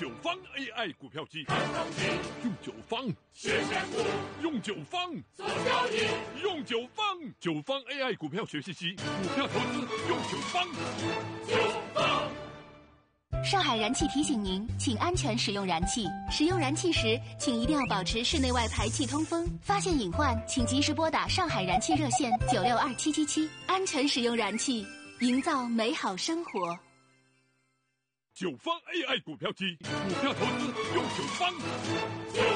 九方 AI 股票机，用九方谢谢股， 用九方做交易， 用九方九方 AI 股票学习机，股票投资用九方。 九方。 上海燃气提醒您，请安全使用燃气。使用燃气时，请一定要保持室内外排气通风。发现隐患，请及时拨打上海燃气热线962777。安全使用燃气，营造美好生活。 九方 AI 股票机，股票投资用九方。